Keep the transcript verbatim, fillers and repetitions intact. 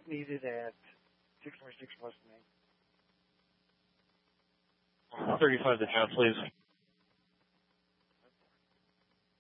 needed at six forty-six West Main. thirty-five to half, please.